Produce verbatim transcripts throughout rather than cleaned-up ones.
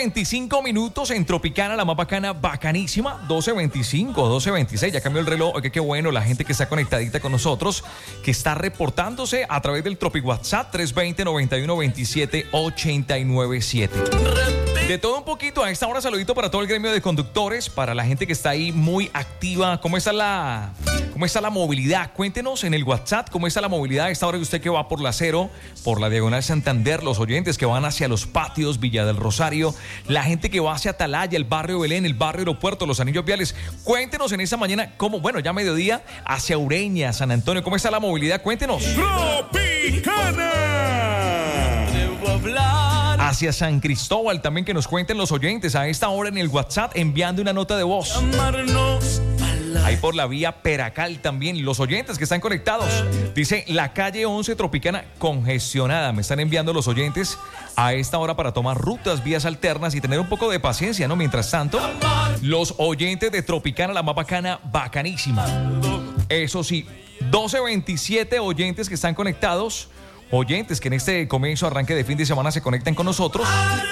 veinticinco minutos en Tropicana, la más bacana, bacanísima. doce veinticinco, doce veintiséis, ya cambió el reloj. Oye, qué bueno, la gente que está conectadita con nosotros, que está reportándose a través del Tropic WhatsApp tres dos cero, nueve uno dos siete, ocho nueve siete. De todo un poquito, a esta hora saludito para todo el gremio de conductores, para la gente que está ahí muy activa. ¿Cómo está la, cómo está la movilidad? Cuéntenos en el WhatsApp cómo está la movilidad a esta hora, que usted que va por la Acero, por la Diagonal Santander, los oyentes que van hacia Los Patios, Villa del Rosario, la gente que va hacia Atalaya, el barrio Belén, el barrio Aeropuerto, los Anillos Viales. Cuéntenos en esta mañana cómo, bueno, ya mediodía, hacia Ureña, San Antonio, ¿cómo está la movilidad? Cuéntenos. Tropicana. Hacia San Cristóbal también, que nos cuenten los oyentes a esta hora en el WhatsApp enviando una nota de voz. Ahí por la vía Peracal también, los oyentes que están conectados. Dice, la calle once Tropicana congestionada. Me están enviando los oyentes a esta hora para tomar rutas, vías alternas y tener un poco de paciencia, ¿no? Mientras tanto, los oyentes de Tropicana, la más bacana, bacanísima. Eso sí, doce veintisiete oyentes que están conectados. Oyentes que en este comienzo, arranque de fin de semana se conectan con nosotros.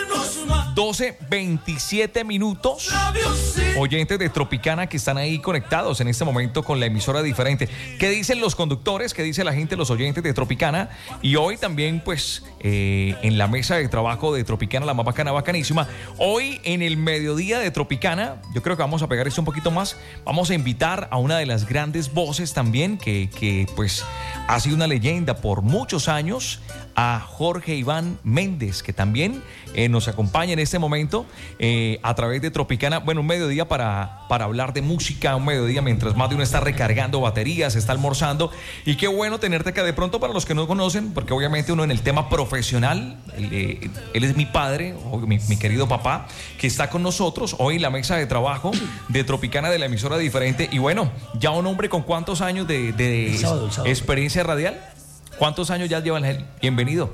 doce veintisiete minutos. Oyentes de Tropicana que están ahí conectados en este momento con la emisora diferente. ¿Qué dicen los conductores? ¿Qué dice la gente, los oyentes de Tropicana? Y hoy también, pues, eh, en la mesa de trabajo de Tropicana, la más bacana, bacanísima. Hoy, en el mediodía de Tropicana, yo creo que vamos a pegar esto un poquito más. Vamos a invitar a una de las grandes voces también, que, que pues, ha sido una leyenda por muchos años, a Jorge Iván Méndez, que también eh, nos acompaña en este momento eh, a través de Tropicana. Bueno, un mediodía para, para hablar de música, un mediodía mientras más de uno está recargando baterías, está almorzando. Y qué bueno tenerte acá de pronto para los que no conocen, porque obviamente uno en el tema profesional, él, eh, él es mi padre, o mi, mi querido papá, que está con nosotros hoy en la mesa de trabajo de Tropicana, de la emisora diferente. Y bueno, ya un hombre con cuántos años de, de el sábado, el sábado. experiencia radial. ¿Cuántos años ya llevan él? Bienvenido.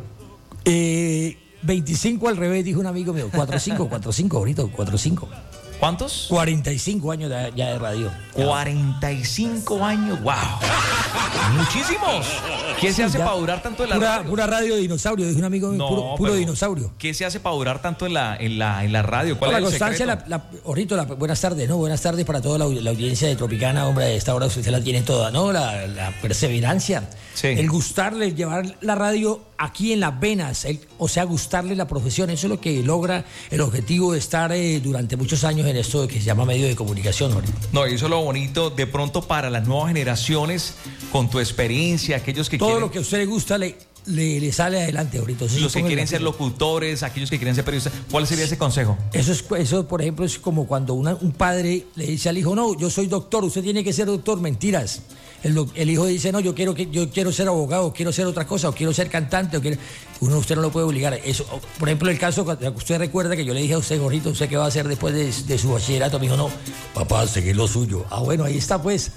Eh, veinticinco al revés, dijo un amigo mío. cuarenta y cinco, cuarenta y cinco, ahorita, cuarenta y cinco. ¿Cuántos? cuarenta y cinco años de, ya de radio. cuarenta y cinco años, wow. Muchísimos. ¿Qué se hace ya. para durar tanto en la Pura, radio? pura radio de dinosaurio, dijo un amigo mío, No, puro, puro pero dinosaurio. ¿Qué se hace para durar tanto en la, en la, en la radio? ¿Cuál la es el constancia, secreto? la, la, ahorita, la, buenas tardes, ¿no? Buenas tardes para toda la, la audiencia de Tropicana, hombre, a esta hora usted la tiene toda, ¿no? La, la perseverancia, sí. El gustarle, llevar la radio aquí en las venas, el, o sea, gustarle la profesión, eso es lo que logra el objetivo de estar eh, durante muchos años en esto que se llama medio de comunicación, ¿no? No, y eso es lo bonito, de pronto para las nuevas generaciones, con tu experiencia, aquellos que Todo quieren... lo que a usted le gusta le, le, le sale adelante ahorita. Entonces, los que quieren ser locutores, aquellos que quieren ser periodistas, ¿cuál sería ese consejo? Eso, es, eso por ejemplo, es como cuando una, un padre le dice al hijo, no, yo soy doctor, usted tiene que ser doctor, mentiras. El, el hijo dice, no, yo quiero, que, yo quiero ser abogado, quiero ser otra cosa, o quiero ser cantante, o quiero... Uno, usted no lo puede obligar. Eso, por ejemplo, el caso, usted recuerda que yo le dije a usted, Jorgito, ¿usted qué va a hacer después de, de su bachillerato? Me dijo, no, papá, seguir lo suyo. Ah, bueno, ahí está, pues.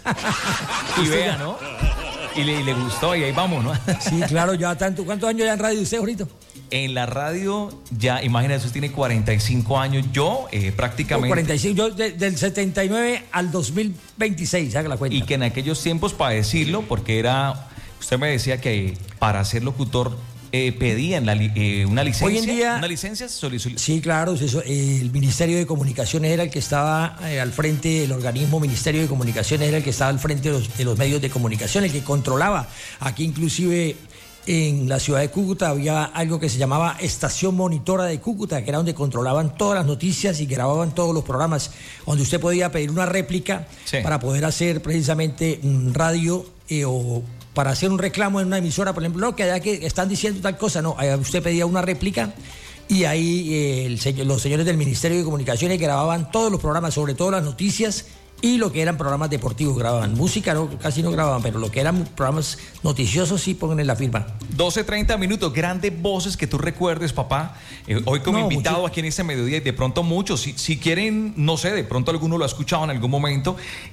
Y vea, ¿no? Y le, y le gustó, y ahí vamos, ¿no? Sí, claro, ya tanto. ¿Cuántos años ya en radio usted, Jorgito? En la radio, ya, imagínate, usted tiene cuarenta y cinco años. Yo, eh, prácticamente... No, cuarenta y cinco, yo de, del setenta y nueve al dos mil veintiséis, haga la cuenta. Y que en aquellos tiempos, para decirlo, porque era... Usted me decía que para ser locutor eh, pedían la, eh, una licencia. Hoy en día... ¿Una licencia? Sí, claro, eso, el Ministerio de Comunicaciones era el que estaba eh, al frente, el organismo Ministerio de Comunicaciones era el que estaba al frente de los, de los medios de comunicación, el que controlaba. Aquí inclusive... En la ciudad de Cúcuta había algo que se llamaba Estación Monitora de Cúcuta, que era donde controlaban todas las noticias y grababan todos los programas, donde usted podía pedir una réplica, sí, para poder hacer precisamente radio eh, o para hacer un reclamo en una emisora, por ejemplo, no, que allá que están diciendo tal cosa, no, usted pedía una réplica y ahí eh, el señor, los señores del Ministerio de Comunicaciones grababan todos los programas, sobre todo las noticias. Y lo que eran programas deportivos grababan. Música no, casi no grababan, pero lo que eran programas noticiosos sí ponen en la firma. doce, treinta minutos, grandes voces que tú recuerdes, papá. Eh, hoy como no, invitado mucho... aquí en este mediodía, y de pronto muchos, si, si quieren, no sé, de pronto alguno lo ha escuchado en algún momento.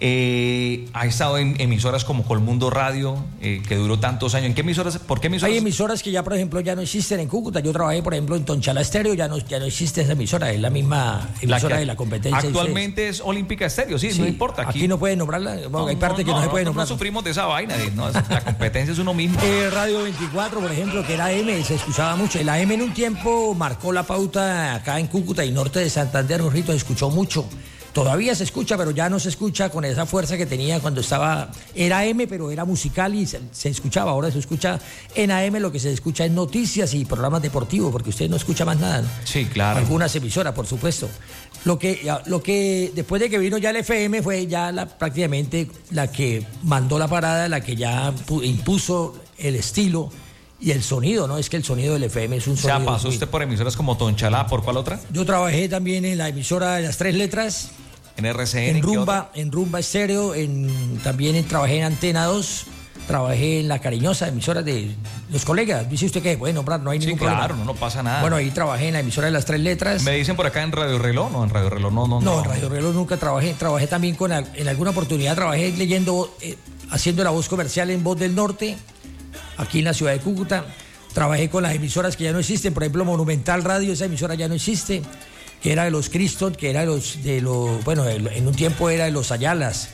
Eh, ha estado en emisoras como Colmundo Radio, eh, que duró tantos años. ¿En qué emisoras? ¿Por qué emisoras? Hay emisoras que ya, por ejemplo, ya no existen en Cúcuta. Yo trabajé, por ejemplo, en Tonchala Estéreo, ya no, ya no existe esa emisora, es la misma emisora la que, de la competencia. Actualmente es Olímpica Estéreo, sí, sí. importa. Aquí, aquí no pueden nombrarla. Bueno, no, hay parte no, que no, no se puede nombrar. No sufrimos de esa vaina. ¿No? La competencia es uno mismo. Eh, Radio veinticuatro, por ejemplo, que era A M, se escuchaba mucho. El A M en un tiempo marcó la pauta acá en Cúcuta y norte de Santander. Un rito se escuchó mucho. Todavía se escucha, pero ya no se escucha con esa fuerza que tenía cuando estaba... Era A M, pero era musical y se, se escuchaba. Ahora se escucha en A M, lo que se escucha en noticias y programas deportivos, porque usted no escucha más nada, ¿no? Sí, claro. Algunas emisoras, por supuesto. Lo que, lo que después de que vino ya el F M fue ya la, prácticamente la que mandó la parada, la que ya impuso el estilo y el sonido, ¿no? Es que el sonido del F M es un sonido... O sea, ¿pasó usted por emisoras como Tonchalá? ¿Por cuál otra? Yo trabajé también en la emisora de las tres letras... En R C N, en Rumba, en Rumba Estéreo, en, también en, trabajé en Antena dos, trabajé en La Cariñosa, emisora de los colegas. Dice usted que puede nombrar, no hay sí, ningún claro, problema. no, no pasa nada. Bueno, ahí trabajé en la emisora de las tres letras. Me dicen por acá en Radio Reloj, no, en Radio Reloj no, no. No, no. en Radio Reloj nunca trabajé. Trabajé también con, en alguna oportunidad trabajé leyendo, eh, haciendo la voz comercial en Voz del Norte, aquí en la ciudad de Cúcuta. Trabajé con las emisoras que ya no existen, por ejemplo, Monumental Radio, esa emisora ya no existe, que era de los Criston, que era de los, de los, bueno, en un tiempo era de los Ayalas.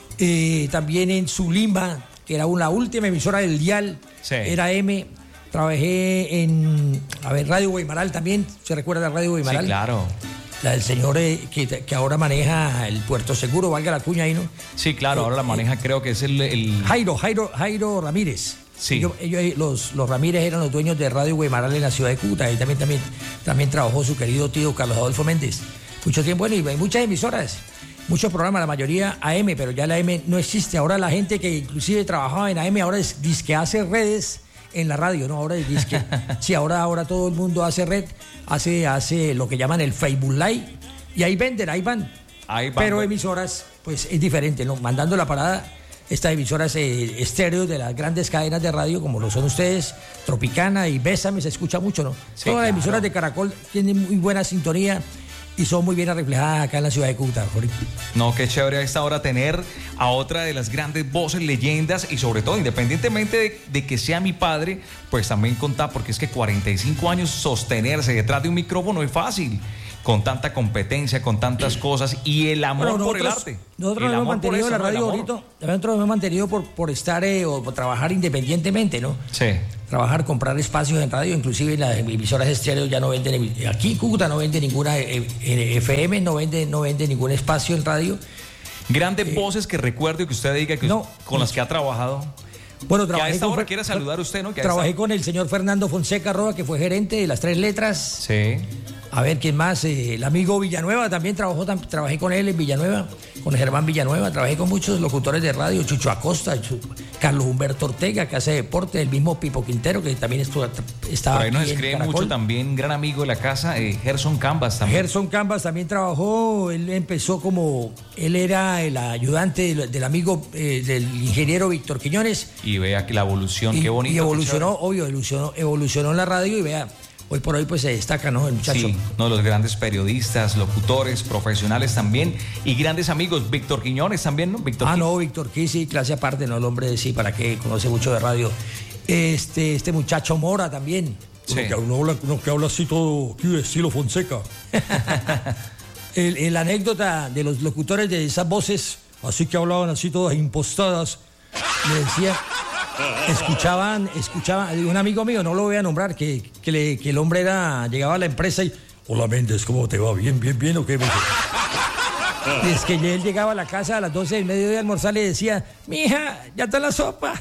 Eh, también en Zulima, que era una última emisora del dial, sí. Era M. Trabajé en, a ver, Radio Guaymaral también, ¿se recuerda de Radio Guaymaral? Sí, claro. La del señor eh, que, que ahora maneja el Puerto Seguro, valga la cuña ahí, ¿no? Sí, claro, eh, ahora la maneja, eh, creo que es el... el... Jairo, Jairo, Jairo Ramírez. Sí. Ellos, ellos, los, los Ramírez eran los dueños de Radio Guaymaral en la ciudad de Cúcuta. Ahí también, también, también trabajó su querido tío Carlos Adolfo Méndez. Mucho tiempo, bueno, y hay muchas emisoras, muchos programas, la mayoría A M, pero ya la A M no existe. Ahora la gente que inclusive trabajaba en A M ahora es, dice que hace redes en la radio, ¿no? Ahora dice que sí, ahora, ahora todo el mundo hace red, hace, hace lo que llaman el Facebook Live, y ahí venden, ahí van. Ahí van pero van. Emisoras, pues es diferente, ¿no? Mandando la parada. Estas emisoras eh, estéreo de las grandes cadenas de radio, como lo son ustedes, Tropicana y Bésame, se escucha mucho, ¿no? Sí, Todas claro. las emisoras de Caracol tienen muy buena sintonía y son muy bien reflejadas acá en la ciudad de Cúcuta. No, qué chévere a esta hora tener a otra de las grandes voces, leyendas y sobre todo, independientemente de, de que sea mi padre, pues también contar, porque es que cuarenta y cinco años sostenerse detrás de un micrófono es fácil. Con tanta competencia, con tantas cosas y el amor bueno, nosotros, por el arte. Nosotros nos hemos mantenido la radio ahorita, nosotros nos hemos mantenido por, por estar eh, o por trabajar independientemente, ¿no? Sí. Trabajar, comprar espacios en radio, inclusive las emisoras estéreo ya no venden, aquí en Cúcuta no vende ninguna eh, eh, F M, no vende, no vende ningún espacio en radio. Grandes eh, voces que recuerde que usted diga que no, con las que ha trabajado. Bueno, trabajé que a esta hora quiere saludar usted, ¿no? Que trabajé esta... con el señor Fernando Fonseca Roa, que fue gerente de las tres letras. Sí. A ver, ¿quién más? Eh, el amigo Villanueva también trabajó, tam, trabajé con él en Villanueva, con Germán Villanueva, trabajé con muchos locutores de radio, Chucho Acosta, Chu, Carlos Humberto Ortega, que hace deporte, el mismo Pipo Quintero, que también estuvo, estaba Por ahí nos aquí escribe en mucho también, gran amigo de la casa, eh, Gerson Cambas también. Gerson Cambas también trabajó, él empezó como, él era el ayudante del, del amigo, eh, del ingeniero Víctor Quiñones. Y vea que la evolución, y, qué bonito. Y evolucionó, obvio, evolucionó, evolucionó la radio y vea. Hoy por hoy pues se destaca, ¿no? El muchacho. Sí, uno de los grandes periodistas, locutores, profesionales también y grandes amigos. Víctor Quiñones también, ¿no? Víctor ah, Qu... no, Víctor Quiñones, sí, clase aparte, ¿no? El hombre de sí, para qué, conoce mucho de radio. Este, este muchacho Mora también. Sí. Uno, que, uno, habla, uno que habla así todo, aquí de estilo Fonseca. el, el anécdota de los locutores de esas voces, así que hablaban así todas impostadas. Le decía... Escuchaban, escuchaban, un amigo mío, no lo voy a nombrar, que, que, le, que el hombre era, llegaba a la empresa y... Hola Méndez, ¿cómo te va? ¿Bien, bien, bien o qué? Y es que él llegaba a la casa a las doce del mediodía de almorzar y le decía, mija, ya está la sopa.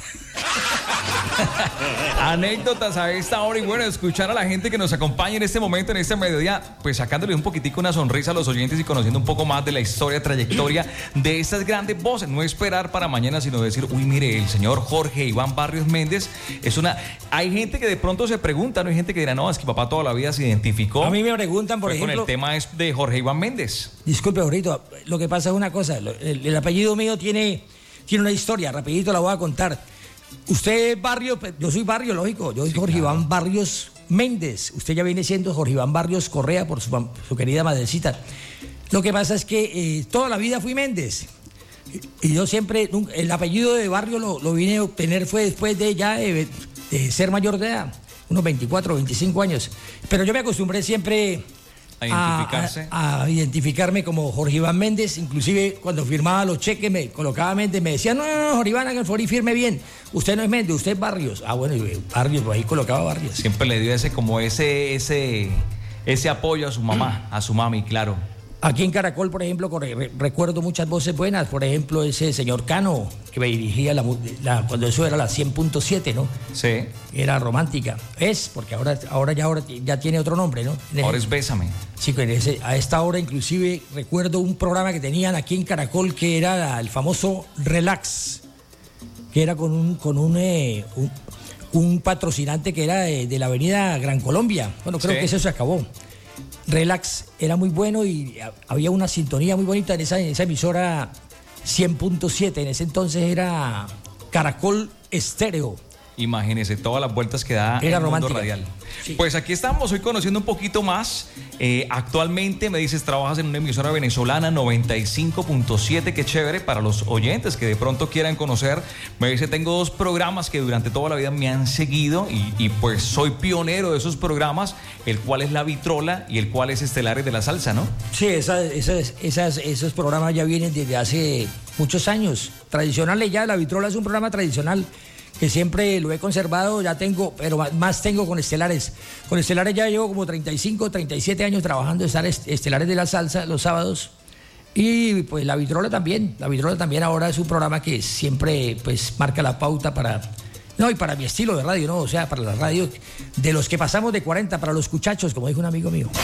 Anécdotas a esta hora y bueno, escuchar a la gente que nos acompaña en este momento, en este mediodía, pues sacándole un poquitico una sonrisa a los oyentes y conociendo un poco más de la historia, trayectoria de estas grandes voces. No esperar para mañana, sino decir, uy, mire, el señor Jorge Iván Barrios Méndez es una... Hay gente que de pronto se pregunta, no hay gente que dirá, no, es que papá toda la vida se identificó. A mí me preguntan, por ejemplo... con el tema es de Jorge Iván Méndez. Disculpe, Jorito, lo que pasa es una cosa, el, el apellido mío tiene, tiene una historia, rapidito la voy a contar. Usted es Barrio, yo soy Barrio, lógico, yo soy sí, Jorge claro. Iván Barrios Méndez, usted ya viene siendo Jorge Iván Barrios Correa por su, su querida madrecita. Lo que pasa es que eh, toda la vida fui Méndez y, y yo siempre, el apellido de Barrio lo, lo vine a obtener fue después de ya de, de ser mayor de edad, unos veinticuatro, veinticinco años, pero yo me acostumbré siempre a identificarse. A, a, a identificarme como Jorge Iván Méndez. Inclusive cuando firmaba los cheques me colocaba Méndez, me decía, no, no, no, Jorge Iván, haga el favor y firme bien. Usted no es Méndez, usted es Barrios. Ah, bueno, Barrios, pues ahí colocaba Barrios. Siempre le dio ese, como ese, ese, ese apoyo a su mamá, a su mami, claro. Aquí en Caracol, por ejemplo, recuerdo muchas voces buenas. Por ejemplo, ese señor Cano, que me dirigía la, la, cuando eso era la cien punto siete, ¿no? Sí. Era romántica. Es, porque ahora, ahora, ya, ahora ya tiene otro nombre, ¿no? Ahora es Bésame. Sí, en ese, a esta hora inclusive recuerdo un programa que tenían aquí en Caracol que era el famoso Relax, que era con un, con un, eh, un, un patrocinante que era de, de la avenida Gran Colombia. Bueno, creo sí. que eso se acabó. Relax era muy bueno y había una sintonía muy bonita en esa, en esa emisora cien punto siete. En ese entonces era Caracol Estéreo. Imagínese todas las vueltas que da era el mundo romántica. radial. Sí. Pues aquí estamos hoy conociendo un poquito más. Eh, actualmente me dices, trabajas en una emisora venezolana noventa y cinco punto siete, qué chévere para los oyentes que de pronto quieran conocer. Me dice, tengo dos programas que durante toda la vida me han seguido y, y pues soy pionero de esos programas, el cual es La Vitrola y el cual es Estelares de la Salsa, ¿no? Sí, esa, esas, esas, esos programas ya vienen desde hace muchos años. Tradicionales ya, La Vitrola es un programa tradicional que siempre lo he conservado, ya tengo, pero más tengo con Estelares. Con Estelares ya llevo como treinta y cinco, treinta y siete años trabajando en Estelares de la Salsa los sábados. Y pues La Vitrola también, La Vitrola también ahora es un programa que siempre pues marca la pauta para... No, y para mi estilo de radio, ¿no? O sea, para la radio de los que pasamos de cuarenta, para los cuchachos, como dijo un amigo mío.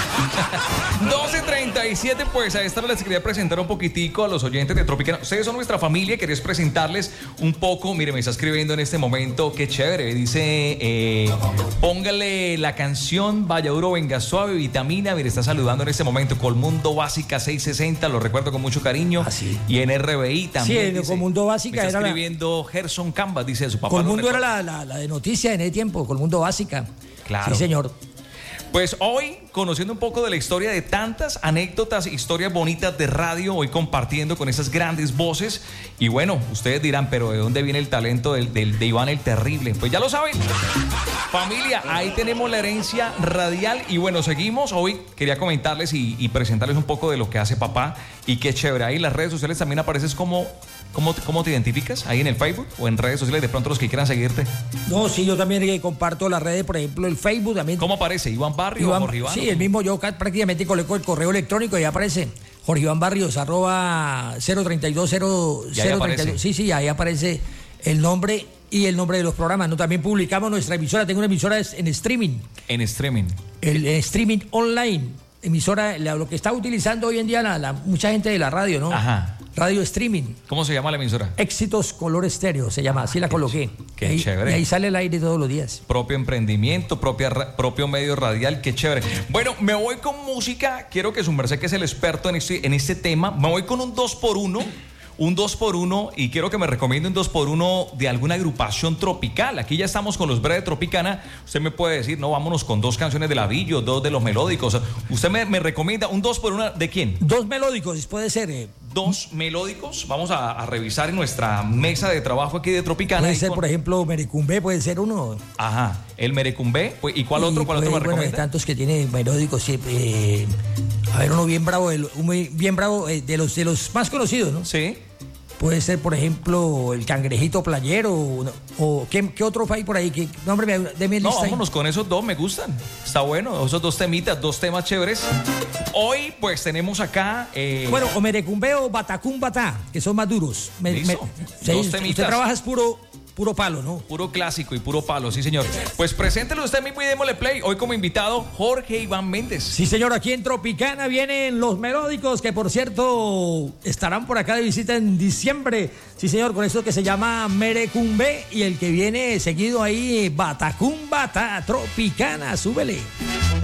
doce treinta y siete, pues a esta hora les quería presentar un poquitico a los oyentes de Tropicana. Ustedes son nuestra familia, quería presentarles un poco. Mire, me está escribiendo en este momento, qué chévere. Dice, eh, póngale la canción Vaya Duro, Venga Suave, Vitamina. Mire, está saludando en este momento Colmundo Básica seiscientos sesenta, lo recuerdo con mucho cariño. Ah, sí. Y en R B I también. Sí, en dice, Colmundo Básica me está era escribiendo la... Gerson Cambas, dice su papá. Colmundo era la, la, la de noticias en ese tiempo, Colmundo Básica. Claro. Sí, señor. Pues hoy, conociendo un poco de la historia de tantas anécdotas, historias bonitas de radio, hoy compartiendo con esas grandes voces. Y bueno, ustedes dirán, pero ¿de dónde viene el talento de, de, de Iván el Terrible? Pues ya lo saben. Familia, ahí tenemos la herencia radial. Y bueno, seguimos. Hoy quería comentarles y, y presentarles un poco de lo que hace papá. Y qué chévere. Ahí en las redes sociales también apareces como... ¿Cómo, ¿Cómo te identificas? ¿Ahí en el Facebook o en redes sociales? De pronto los que quieran seguirte. No, sí, yo también eh, comparto las redes, por ejemplo, el Facebook también. ¿Cómo aparece? ¿Iván Barrios Iván, o Jorge Iván? Sí, el mismo, yo prácticamente coloco el correo electrónico y ahí aparece Jorge Iván Barrios, arroba cero treinta y dos cero cero treinta y dos. Sí, sí, ahí aparece el nombre y el nombre de los programas. ¿No? También publicamos nuestra emisora, tengo una emisora en streaming. En streaming. El, el streaming online. Emisora, la, lo que está utilizando hoy en día la, la, mucha gente de la radio, ¿no? Ajá. Radio streaming. ¿Cómo se llama la emisora? Éxitos Color Estéreo, se llama, así la coloqué. Qué ahí, chévere. Y ahí sale el aire todos los días. Propio emprendimiento, propia, propio medio radial, qué chévere. Bueno, me voy con música, quiero que su merced, que es el experto en este, en este tema, me voy con un dos por uno. Un dos por uno y quiero que me recomiende un dos por uno de alguna agrupación tropical. Aquí ya estamos con los breves Tropicana. Usted me puede decir, no, vámonos con dos canciones de Lavillo, dos de los melódicos. Usted me, me recomienda un dos por uno de quién? Dos melódicos, puede ser. Eh. Dos melódicos. Vamos a, a revisar en nuestra mesa de trabajo aquí de Tropicana. Puede ser, con... por ejemplo, Merecumbé, puede ser uno. Ajá, el Merecumbé. ¿Y cuál otro? ¿Cuál puede, otro me bueno, recomienda? Hay tantos que tiene melódicos. Eh, a ver, uno bien bravo, el, un bien bravo, eh, de, los, de los más conocidos, ¿no? Sí. Puede ser, por ejemplo, el Cangrejito Playero o, o ¿qué, ¿qué otro hay por ahí? ¿Qué, no, hombre, de mi No, lista vámonos ahí. con esos dos, me gustan. Está bueno, esos dos temitas, dos temas chéveres. Hoy, pues, tenemos acá... Eh... Bueno, o Merecumbe o Batacum Batá, que son más duros. Me, me, dos sí, temitas. Usted trabaja es puro... Puro palo, ¿no? Puro clásico y puro palo, sí, señor. Pues preséntelo usted mismo y démosle play. Hoy como invitado, Jorge Iván Méndez. Sí, señor, aquí en Tropicana vienen los melódicos, que por cierto estarán por acá de visita en diciembre. Sí, señor, con esto que se llama Merecumbe y el que viene seguido ahí, Batacum Batá, Tropicana, súbele.